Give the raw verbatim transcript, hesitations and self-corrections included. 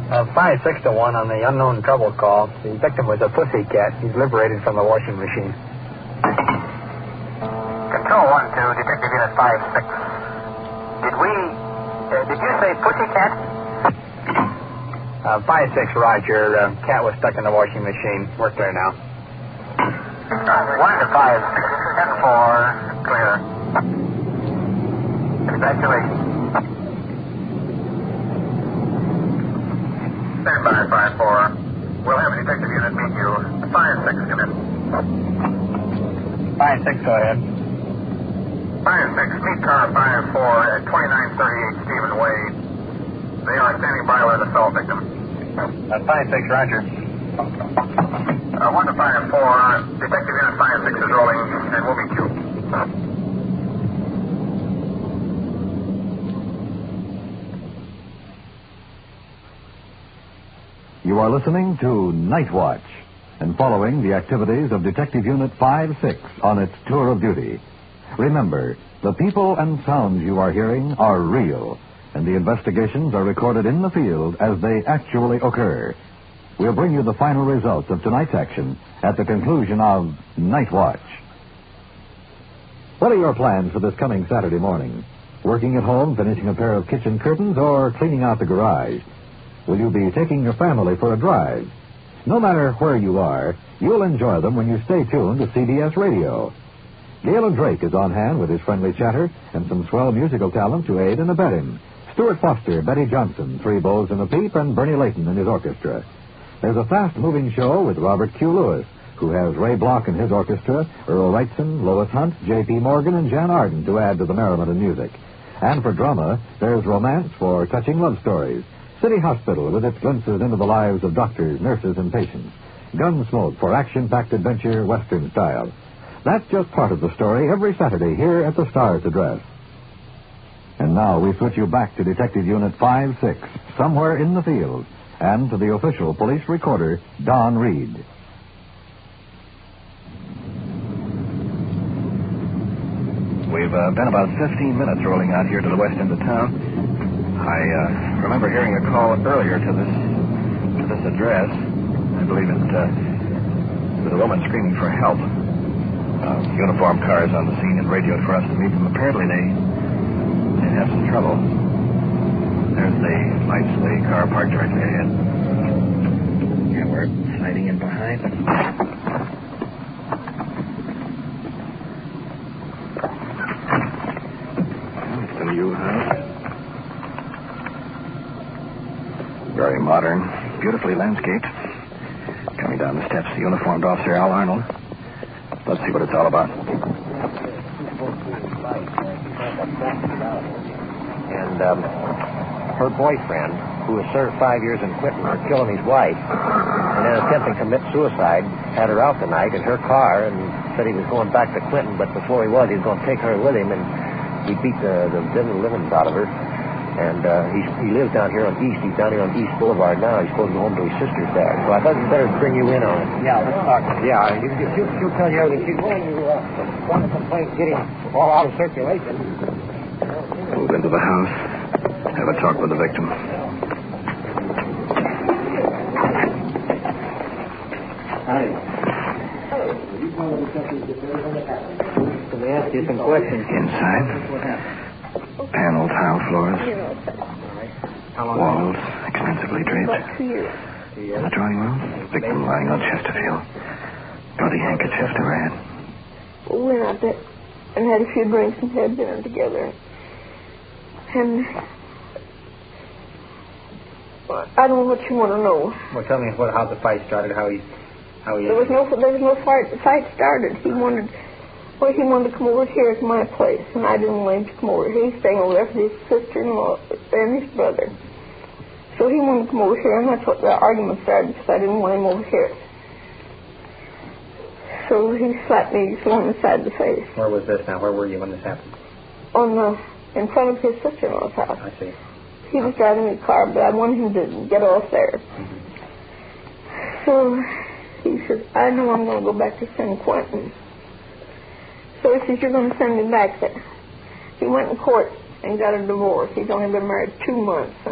Uh, five, six to one on the unknown trouble call. The victim was a pussycat. He's liberated from the washing machine. Control one two, Detective Unit five six. Did we... Uh, did you say pussycat? Uh, five six, Roger. Uh, cat was stuck in the washing machine. Work there now. One to five six, ten four, clear. Congratulations. Stand by, five four. We'll have a detective unit meet you. five six, come in. five six, go ahead. five six, meet car five four at twenty-nine thirty-eight Stephen Way. They are standing by with the assault victim. Uh, five six, Roger. Uh, one to five four, Detective Unit five six is rolling, and we'll meet you. You are listening to Night Watch and following the activities of Detective Unit five six on its tour of duty. Remember, the people and sounds you are hearing are real, and the investigations are recorded in the field as they actually occur. We'll bring you the final results of tonight's action at the conclusion of Night Watch. What are your plans for this coming Saturday morning? Working at home, finishing a pair of kitchen curtains, or cleaning out the garage? Will you be taking your family for a drive? No matter where you are, you'll enjoy them when you stay tuned to C B S Radio. Galen Drake is on hand with his friendly chatter and some swell musical talent to aid and abet him. Stuart Foster, Betty Johnson, three bows and a peep, and Bernie Layton and his orchestra. There's a fast-moving show with Robert Q. Lewis, who has Ray Block and his orchestra, Earl Wrightson, Lois Hunt, J P. Morgan, and Jan Arden to add to the merriment and music. And for drama, there's romance for touching love stories. City Hospital with its glimpses into the lives of doctors, nurses, and patients. Gunsmoke for action-packed adventure, Western style. That's just part of the story every Saturday here at the Star's Address. And now we switch you back to Detective Unit five six, somewhere in the field, and to the official police recorder, Don Reed. We've uh, been about fifteen minutes rolling out here to the west end of town. I uh, remember hearing a call earlier to this to this address. I believe it uh, was a woman screaming for help. Uh, uniformed cars on the scene and radioed for us to meet them. Apparently they they have some trouble. There's the lights of the car parked directly ahead. Yeah, we're sliding in behind. It's a new house. Very modern, beautifully landscaped. Coming down the steps, the uniformed officer, Al Arnold. Let's see what it's all about. And um, her boyfriend, who was served five years in Quinton for killing his wife, and then attempting to commit suicide, had her out tonight in her car and said he was going back to Quinton, but before he was, he was going to take her with him, and he beat the, the devil livings out of her. And uh, he's, he lives down here on East. He's down here on East Boulevard now. He's supposed to go home to his sister's there. So I thought we'd better bring you in on it. Yeah, let's talk. Yeah, you, you, she'll, she'll tell you everything. She's going to uh, want to complain getting all out of circulation. Move into the house. Have a talk with the victim. Hi. Can we ask you some questions? Inside. Panel tile floors. Walls extensively draped. In the drawing room, victim lying on Chesterfield. Bloody handkerchief to her head. We went out there and had a few drinks and had dinner together. And I don't know what you want to know. Well, tell me what, how the fight started, how he... How he there was no there was no fight. The fight started. He wanted... Well, he wanted to come over here to my place, and I didn't want him to come over here. He's staying over there for his sister-in-law and his brother. So he wanted to come over here, and that's what the argument started, because I didn't want him over here. So he slapped me on the side of the face. Where was this now? Where were you when this happened? On the, in front of his sister-in-law's house. I see. He was driving his car, but I wanted him to get off there. Mm-hmm. So he said, I know I'm going to go back to San Quentin. So he says, you're going to send me back there. He went in court and got a divorce. He's only been married two months.